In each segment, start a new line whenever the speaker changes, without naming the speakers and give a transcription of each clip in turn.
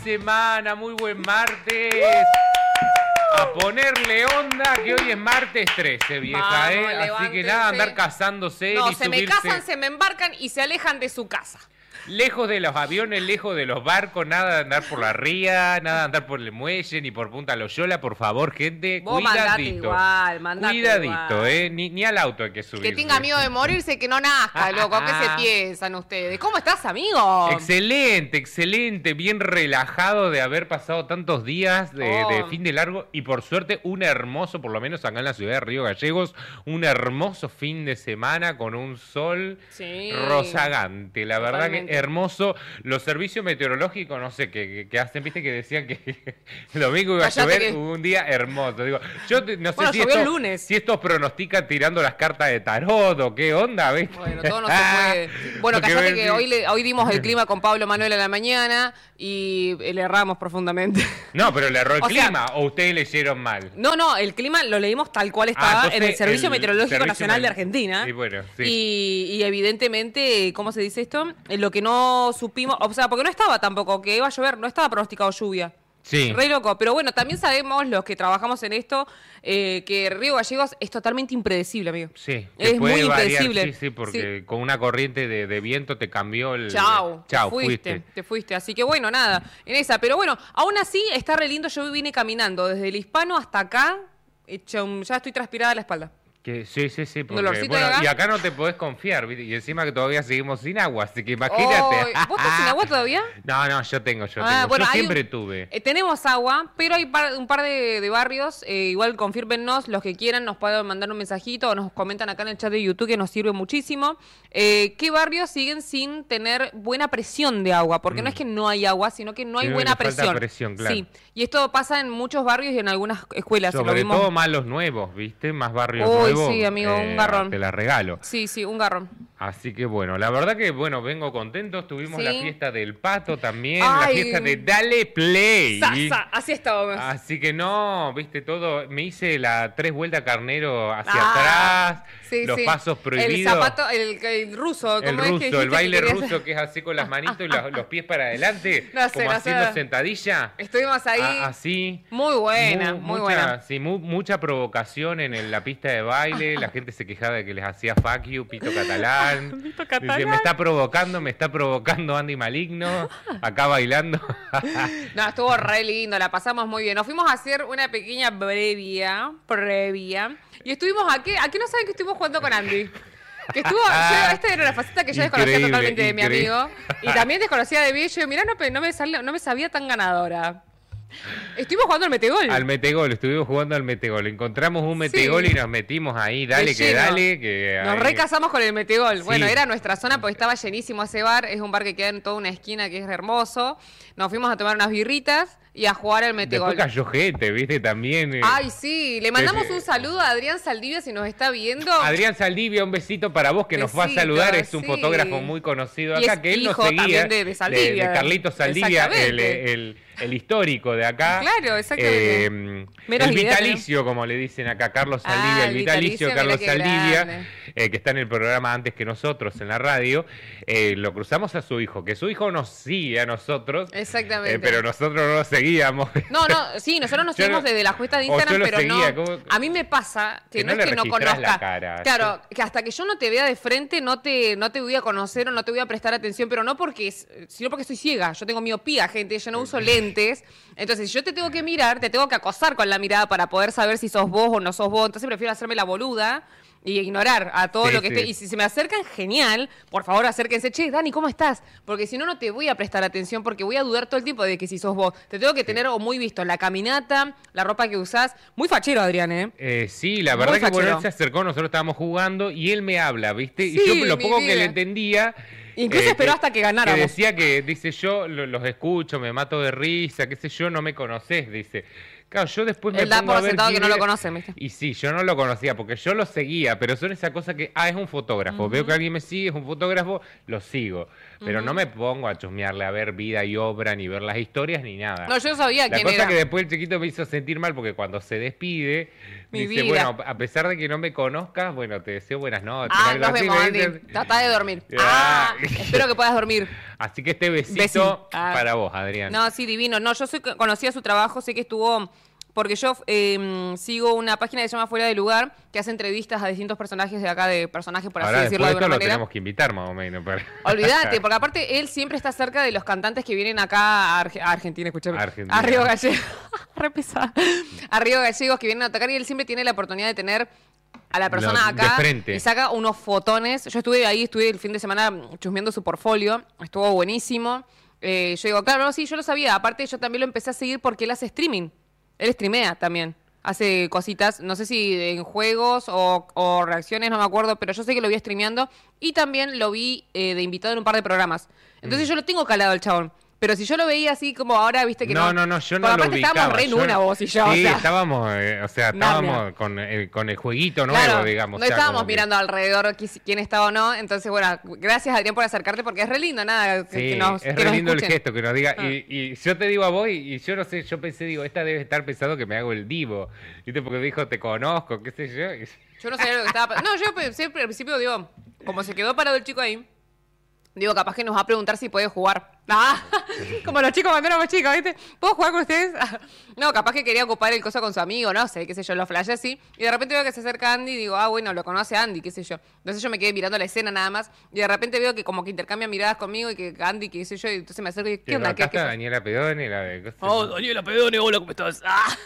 Semana, muy buen martes. A ponerle onda, que hoy es martes 13, vieja,
Vamos,
así que nada, andar casándose
No,
ni
se
subirse.
me casan, se me embarcan y se alejan de su casa.
Lejos de los aviones, lejos de los barcos, nada de andar por la ría, nada de andar por el muelle, ni por Punta Loyola, por favor, gente,
Vos mandate
cuidadito.
igual, mandate
Cuidadito,
igual.
ni al auto hay que subirse.
Que tenga miedo de morirse, que no nazca, loco. ¿Qué se piensan ustedes? ¿Cómo estás, amigo?
Excelente, excelente, bien relajado de haber pasado tantos días de fin de largo y por suerte un hermoso, por lo menos acá en la ciudad de Río Gallegos, un hermoso fin de semana con un sol rozagante, la verdad que hermoso. Los servicios meteorológicos, no sé, qué hacen, viste que decían que el domingo iba a llover, un día hermoso. Digo, yo no sé si estos pronostican tirando las cartas de tarot o qué onda, ¿viste?
Bueno, todo no se puede. Bueno, cállate que hoy dimos el clima con Pablo Manuel a la mañana y le erramos profundamente.
No, pero le erró el clima, ¿o ustedes leyeron mal?
No, el clima lo leímos tal cual estaba en el Servicio Meteorológico Nacional de Argentina.
Y bueno, sí.
Y evidentemente, ¿cómo se dice esto? Lo que no supimos, o sea, porque no estaba tampoco que iba a llover, no estaba pronosticado lluvia.
Sí.
Re loco, pero bueno, también sabemos los que trabajamos en esto que Río Gallegos es totalmente impredecible, amigo.
Sí,
es muy impredecible.
Variar, sí, porque con una corriente de viento te cambió el...
Chau, te fuiste. Así que bueno, nada, en esa. Pero bueno, aún así está re lindo. Yo vine caminando desde el Hispano hasta acá, ya estoy transpirada a la espalda.
Sí, porque, bueno, y acá no te podés confiar, ¿viste? Y encima que todavía seguimos sin agua, así que imagínate.
¿Vos estás sin agua todavía?
No, yo tengo.
Bueno,
yo siempre tuve.
Tenemos agua, pero hay un par de barrios, igual confírmennos, los que quieran nos pueden mandar un mensajito o nos comentan acá en el chat de YouTube que nos sirve muchísimo. ¿Qué barrios siguen sin tener buena presión de agua? Porque no es que no hay agua, sino que no hay buena presión.
Falta presión, claro.
Sí, y esto pasa en muchos barrios y en algunas escuelas.
Sobre todo más los nuevos, ¿viste? Más barrios nuevos.
Sí, amigo, un garrón.
Te la regalo.
Sí, un garrón.
Así que bueno, la verdad que bueno, vengo contento. Tuvimos la fiesta del Pato también, la fiesta de Dale Play.
Así estábamos.
Así que no, viste todo. Me hice la 3 vueltas carnero hacia atrás, los pasos prohibidos.
El zapato, el ruso.
El baile ruso que es así con las manitos y los pies para adelante, como haciendo sentadilla.
Estuvimos ahí.
Así.
Muy buena, muy buena.
Sí, mucha provocación en la pista de baile. La gente se quejaba de que les hacía fuck you, pito catalán. Dice, me está provocando Andy Maligno acá bailando.
No, estuvo re lindo, la pasamos muy bien. Nos fuimos a hacer una pequeña previa y estuvimos aquí no saben que estuvimos jugando con Andy. Que esta era la faceta que yo desconocía totalmente de mi amigo y también desconocía de mí. Yo mirá, no me sabía tan ganadora. Estuvimos jugando al metegol.
Estuvimos jugando al metegol. Encontramos un metegol y nos metimos ahí, dale.
Nos recasamos con el metegol. Sí. Bueno, era nuestra zona porque estaba llenísimo ese bar. Es un bar que queda en toda una esquina que es hermoso. Nos fuimos a tomar unas birritas y a jugar al metegol.
Después cayó gente, ¿viste? También.
Ay, sí. Le mandamos un saludo a Adrián Saldivia si nos está viendo.
Adrián Saldivia, un besito para vos que nos va a saludar. Es un fotógrafo muy conocido acá, que él nos seguía.
De Saldivia.
De Carlitos Saldivia, el histórico de acá.
Claro, exactamente.
El vitalicio, como le dicen acá, Carlos Saldivia, el vitalicio Carlos Saldivia, que está en el programa antes que nosotros en la radio. Lo cruzamos a su hijo, que su hijo nos sigue a nosotros.
Exactamente.
Pero nosotros no lo seguíamos.
Sí, nosotros nos seguimos desde la cuenta de Instagram, pero
seguía,
no. A mí me pasa que no es que no conozca.
La cara.
Claro, que hasta que yo no te vea de frente no te voy a conocer o no te voy a prestar atención, pero no sino porque soy ciega. Yo tengo miopía, gente, yo no uso lentes. Entonces, si yo te tengo que mirar, te tengo que acosar con la mirada para poder saber si sos vos o no sos vos. Entonces prefiero hacerme la boluda y ignorar a todo lo que esté. Y si se me acercan, genial, por favor acérquense. Che, Dani, ¿cómo estás? Porque si no, no te voy a prestar atención porque voy a dudar todo el tiempo de que si sos vos. Te tengo que tener o muy visto la caminata, la ropa que usás. Muy fachero, Adrián, ¿eh?
Sí, la verdad que bueno, él se acercó, nosotros estábamos jugando y él me habla, ¿viste? Y yo lo poco que le entendía...
Incluso esperó hasta que ganáramos.
Que decía que, dice, yo los escucho, me mato de risa, qué sé yo, no me conocés, dice. Claro, yo después me
Él da
pongo
por
a ver
sentado que
quién
no lo
era.
conocen, ¿viste?
Y sí, yo no lo conocía porque yo lo seguía, pero son esas cosas que, es un fotógrafo. Veo que alguien me sigue, es un fotógrafo, lo sigo. Pero no me pongo a chusmearle a ver vida y obra, ni ver las historias, ni nada.
No, yo sabía
La
quién
cosa
era.
que después el chiquito me hizo sentir mal porque cuando se despide,
Mi
dice,
vida.
bueno, a pesar de que no me conozcas, bueno, te deseo buenas noches. algo
Nos
así,
vemos,
me
Andy.
dice.
Trata de dormir.
Ah.
Espero que puedas dormir.
Así que este besito
Besito.
para vos, Adrián.
No, sí, divino. No, yo conocía su trabajo, sé que estuvo... Porque yo sigo una página que se llama Fuera de Lugar, que hace entrevistas a distintos personajes de acá, de personajes, por así
Ahora
decirlo
después
de
de esto
alguna
lo
manera.
tenemos que invitar más o menos.
Olvídate, porque aparte él siempre está cerca de los cantantes que vienen acá a Argentina, escuchame.
Argentina.
A Río Gallegos. Re pesada. A Río Gallegos que vienen a tocar y él siempre tiene la oportunidad de tener a la persona
De
acá
frente.
y saca unos fotones. Yo estuve ahí, estuve el fin de semana chusmeando su portfolio, estuvo buenísimo. Yo digo, claro, no, sí, yo lo sabía. Aparte yo también lo empecé a seguir porque él hace streaming. Él streamea también. Hace cositas, no sé si en juegos o reacciones, no me acuerdo, pero yo sé que lo vi streameando y también lo vi de invitado en un par de programas. Entonces yo lo tengo calado el chabón. Pero si yo lo veía así como ahora, viste que no.
No, yo no
Porque
lo
aparte
ubicaba.
estábamos re en
yo
una,
no-
vos y yo.
Sí,
o sea,
estábamos con el jueguito nuevo,
claro,
digamos.
no
o sea,
estábamos
como que-
mirando alrededor quién está o no. Entonces, bueno, gracias Adrián por acercarte porque es re lindo, nada.
Sí,
que nos,
es
que
re
nos
lindo el
escuchen.
gesto que nos diga.
Ah.
Y yo te digo a vos, y yo no sé, yo pensé, digo, esta debe estar pensando que me hago el divo. ¿Viste? Porque dijo, te conozco, qué sé yo.
Yo no sabía lo que estaba pasando. No, yo siempre al principio digo, como se quedó parado el chico ahí, digo, capaz que nos va a preguntar si puede jugar. Ah, como los chicos cuando éramos chicos, ¿viste? ¿Puedo jugar con ustedes? No, capaz que quería ocupar el coso con su amigo, no sé, qué sé yo, lo flashé así. Y de repente veo que se acerca Andy y digo, bueno, lo conoce Andy, qué sé yo. Entonces yo me quedé mirando la escena nada más. Y de repente veo que como que intercambia miradas conmigo y que Andy, qué sé yo. Y entonces me acerco y digo, ¿qué onda?
Acá
¿Qué
está
fue?
Daniela Pedone, la de...
Daniela Pedone, hola, ¿cómo estás?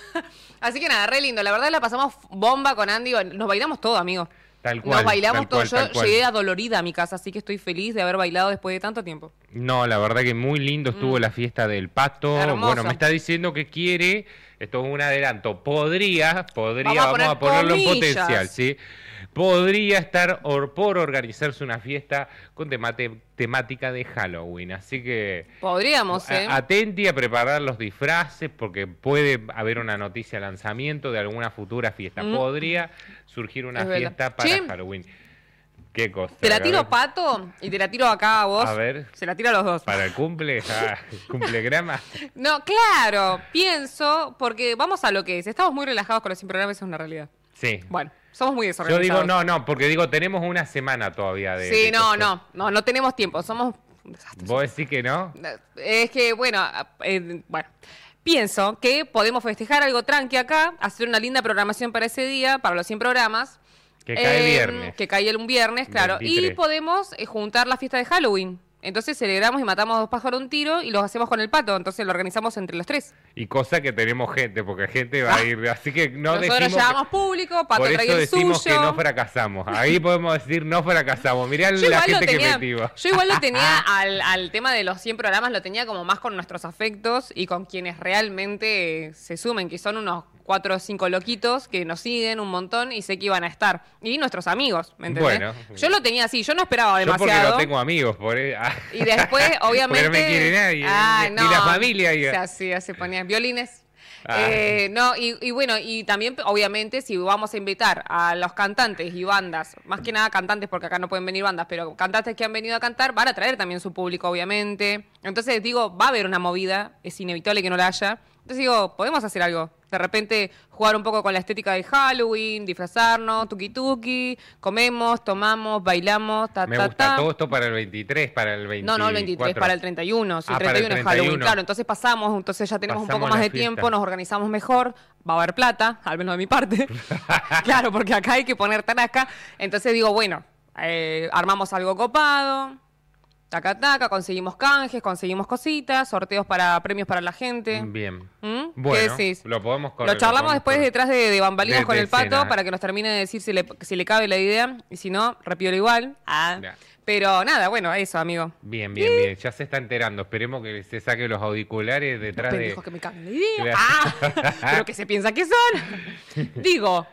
Así que nada, re lindo. La verdad la pasamos bomba con Andy. Nos bailamos todo, amigo.
Tal cual.
Nos bailamos
tal
todo.
cual,
Yo
tal cual.
llegué adolorida a mi casa, así que estoy feliz de haber bailado después de tanto tiempo.
No, la verdad que muy lindo estuvo la fiesta del pato.
Hermoso.
Bueno, me está diciendo que quiere, esto es un adelanto, podría,
Vamos a poner
vamos a ponerlo en
comillas.
potencial, ¿sí? Podría estar por organizarse una fiesta con temática de Halloween, así que
Podríamos, ¿eh?
atenti a preparar los disfraces porque puede haber una noticia de lanzamiento de alguna futura fiesta. Podría surgir una
Es verdad.
fiesta para
Che,
Halloween. ¿Qué cosa?
Te la
A
tiro
ver,
Pato y te la tiro acá a vos.
A ver.
Se la tiro a los dos.
para el cumple, cumplegrama.
No, claro, pienso, porque vamos a lo que es. Estamos muy relajados con los sin programas, eso es una realidad.
Sí.
Bueno, somos muy
Yo
desorganizados.
digo, no, porque digo, tenemos una semana todavía de...
Sí,
de
no,
cosas.
no tenemos tiempo, somos un desastre.
¿Vos decís que no?
Es que, bueno, bueno, pienso que podemos festejar algo tranqui acá, hacer una linda programación para ese día, para los 100 programas.
Que cae viernes.
Que cae un viernes, claro.
23.
Y podemos juntar la fiesta de Halloween. Entonces celebramos y matamos 2 pájaros de un tiro y los hacemos con el pato. Entonces lo organizamos entre los 3.
Y cosa que tenemos gente, porque gente va a ir... Así que no
Nosotros
decimos...
llevamos público, Pato
por
trae
eso
el
decimos
suyo.
que no fracasamos. Ahí podemos decir no fracasamos. Mirá
Yo
la
igual lo
gente que
tenía,
metimos.
yo igual lo tenía al tema de los 100 programas, lo tenía como más con nuestros afectos y con quienes realmente se sumen, que son unos 4 o 5 loquitos que nos siguen un montón y sé que iban a estar. Y nuestros amigos, ¿me entendés?
Bueno.
Yo lo tenía así, yo no esperaba
Yo porque
demasiado.
no tengo amigos, por eso.
Y después, obviamente...
Porque no me quiere nadie, ni la familia.
O sea, sí, se ponían violines.
Ah.
No, y bueno, y también, obviamente, si vamos a invitar a los cantantes y bandas, más que nada cantantes, porque acá no pueden venir bandas, pero cantantes que han venido a cantar, van a traer también su público, obviamente. Entonces, digo, va a haber una movida, es inevitable que no la haya. Entonces, digo, podemos hacer algo. De repente, jugar un poco con la estética de Halloween, disfrazarnos, tuki tuki, comemos, tomamos, bailamos,
Me gusta todo esto para el 23, para el 24.
no, el 23, para el 31. Si el
para el
31 es Halloween,
31.
claro. Entonces pasamos, entonces ya tenemos un
Pasamos
poco más
la
de
fiesta.
tiempo, nos organizamos mejor, va a haber plata, al menos de mi parte. Claro, porque acá hay que poner tarasca. Entonces digo, bueno, armamos algo copado, taca, taca, conseguimos canjes, conseguimos cositas, sorteos para premios para la gente.
Bien.
¿Mm?
Bueno,
¿Qué decís?
lo podemos
Lo charlamos después detrás de bambalinas
de
con el pato
escena.
para que nos termine de decir si le cabe la idea y si no, repiolo igual.
Ya.
Pero nada, bueno, eso, amigo.
Bien, bien, bien. Ya se está enterando. Esperemos que se saque los auriculares detrás de...
Pendejos que me cagan la idea.
Claro.
Pero que se piensa que son. Digo,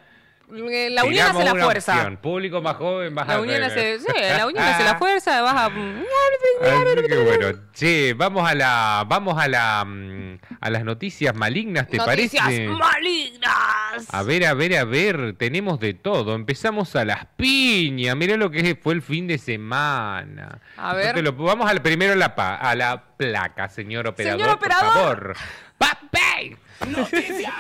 la unión
Tiramos
hace la
una
fuerza.
opción. Público más joven, más
La unión hace, sí, la unión hace la fuerza, vas a...
Así que bueno, che, vamos a a las noticias malignas, ¿te
Noticias
parece?
malignas.
A ver, tenemos de todo. Empezamos a las piñas. Mirá lo que fue el fin de semana.
A ver.
Vamos primero a la placa, señor operador.
Señor operador.
Por favor. ¡Papel!
Noticias